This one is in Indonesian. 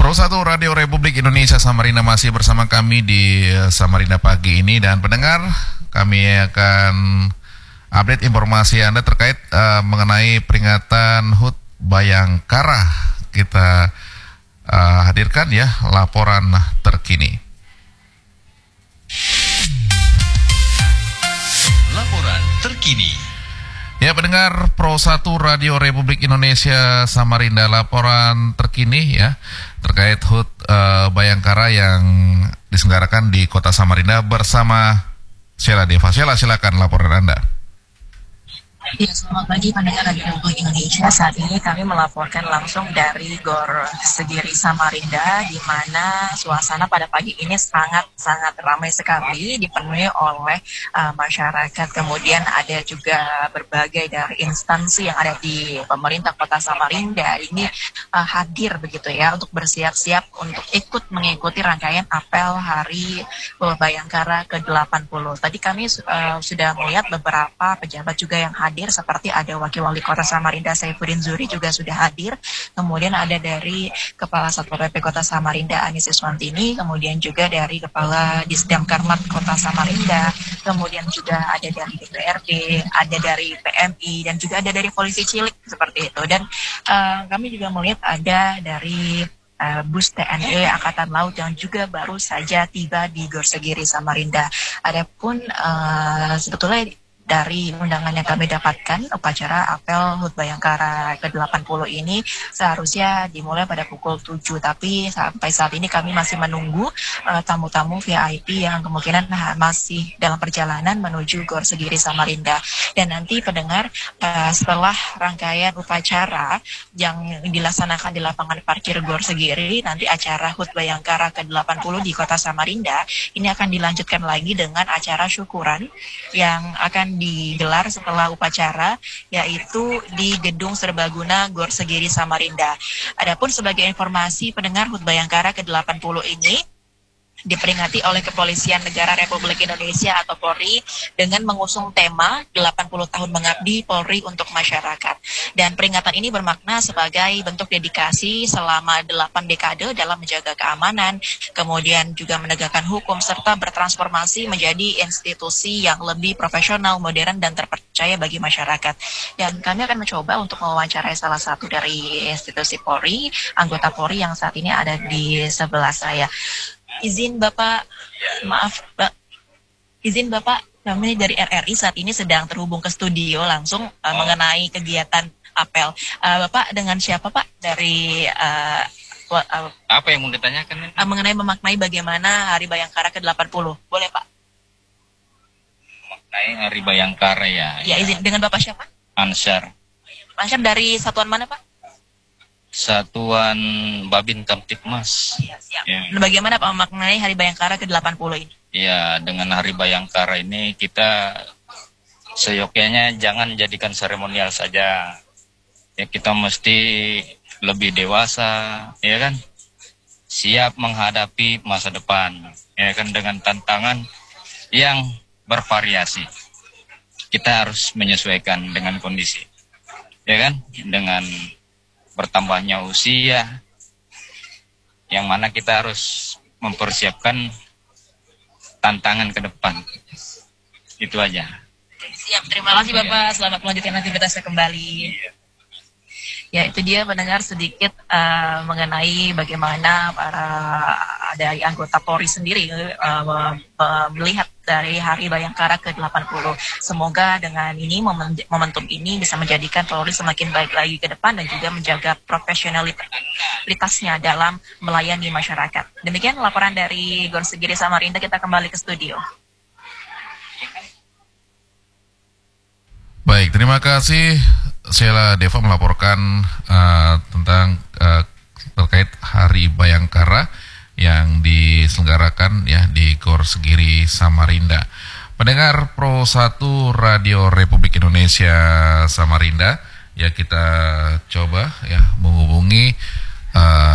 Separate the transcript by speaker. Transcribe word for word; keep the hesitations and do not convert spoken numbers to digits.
Speaker 1: Pro satu Radio Republik Indonesia Samarinda masih bersama kami di Samarinda pagi ini, dan pendengar, kami akan update informasi Anda terkait uh, mengenai peringatan H U T Bayangkara. Kita uh, hadirkan ya laporan terkini.
Speaker 2: Laporan terkini.
Speaker 1: Ya, pendengar Pro satu Radio Republik Indonesia Samarinda, laporan terkini ya terkait H U T uh, Bayangkara yang diselenggarakan di Kota Samarinda bersama Sheila Deva. Sheila, silakan laporan Anda.
Speaker 3: Ya, selamat pagi pendengar Radio Republik Indonesia. Saat ini kami melaporkan langsung dari Gor Segiri Samarinda, di mana suasana pada pagi ini sangat-sangat ramai sekali, dipenuhi oleh uh, masyarakat. Kemudian ada juga berbagai dari instansi yang ada di pemerintah Kota Samarinda ini uh, hadir begitu ya, untuk bersiap-siap untuk ikut mengikuti rangkaian apel Hari Bayangkara ke delapan puluh. Tadi kami uh, sudah melihat beberapa pejabat juga yang hadir, seperti ada Wakil Wali Kota Samarinda Saifuddin Zuri juga sudah hadir, kemudian ada dari Kepala Satpol P P Kota Samarinda Anis Iswantini, kemudian juga dari Kepala Disdam Karmat Kota Samarinda, kemudian juga ada dari D P R D, ada dari P M I, dan juga ada dari Polisi Cilik seperti itu. Dan uh, kami juga melihat ada dari Uh, bus T N I Angkatan Laut yang juga baru saja tiba di Gor Segiri Samarinda. Adapun uh, sebetulnya dari undangan yang kami dapatkan, upacara apel H U T Bayangkara ke delapan puluh ini seharusnya dimulai pada pukul tujuh, tapi sampai saat ini kami masih menunggu uh, tamu-tamu V I P yang kemungkinan nah, masih dalam perjalanan menuju Gor Segiri Samarinda. Dan nanti pendengar, uh, setelah rangkaian upacara yang dilaksanakan di lapangan parkir Gor Segiri, nanti acara H U T Bayangkara ke delapan puluh di Kota Samarinda ini akan dilanjutkan lagi dengan acara syukuran yang akan digelar setelah upacara, yaitu di Gedung Serbaguna Gor Segiri Samarinda. Adapun sebagai informasi pendengar, H U T Bayangkara ke delapan puluh ini diperingati oleh Kepolisian Negara Republik Indonesia atau Polri dengan mengusung tema delapan puluh tahun mengabdi Polri untuk masyarakat. Dan peringatan ini bermakna sebagai bentuk dedikasi selama delapan dekade dalam menjaga keamanan, kemudian juga menegakkan hukum, serta bertransformasi menjadi institusi yang lebih profesional, modern, dan terpercaya bagi masyarakat. Dan kami akan mencoba untuk mewawancarai salah satu dari institusi Polri, anggota Polri yang saat ini ada di sebelah saya. Izin Bapak, maaf Pak, izin Bapak, kami dari R R I saat ini sedang terhubung ke studio langsung uh, oh. mengenai kegiatan apel. Uh, Bapak dengan siapa Pak? Dari uh, uh,
Speaker 2: apa yang mau ditanyakan?
Speaker 3: Uh, mengenai memaknai bagaimana Hari Bayangkara ke delapan puluh, boleh Pak?
Speaker 2: Memaknai Hari Bayangkara ya.
Speaker 3: Ya, izin, dengan Bapak siapa?
Speaker 2: Ansyar.
Speaker 3: Ansyar dari satuan mana Pak?
Speaker 2: Satuan Babin Kamtipmas.
Speaker 3: Ya, siap. Ya. Bagaimana Pak memaknai Hari Bayangkara ke delapan puluh ini?
Speaker 2: Ya, dengan Hari Bayangkara ini kita seyogyanya jangan jadikan seremonial saja. Ya, kita mesti lebih dewasa, ya kan? Siap menghadapi masa depan, ya kan, dengan tantangan yang bervariasi. Kita harus menyesuaikan dengan kondisi, ya kan? Dengan bertambahnya usia, yang mana kita harus mempersiapkan tantangan ke depan. Itu aja.
Speaker 3: Siap, terima kasih Bapak. Selamat melanjutkan aktivitasnya kembali. Ya, itu dia mendengar sedikit uh, mengenai bagaimana para dari anggota Polri sendiri uh, melihat dari Hari Bayangkara ke delapan puluh. Semoga dengan ini, momentum ini bisa menjadikan Polri semakin baik lagi ke depan dan juga menjaga profesionalitasnya dalam melayani masyarakat. Demikian laporan dari Gor Segiri Samarinda, kita kembali ke studio.
Speaker 1: Baik, terima kasih Sheila Deva melaporkan uh, tentang uh, terkait Hari Bayangkara yang diselenggarakan ya di Gor Segiri Samarinda. Pendengar Pro satu Radio Republik Indonesia Samarinda, ya kita coba ya menghubungi uh,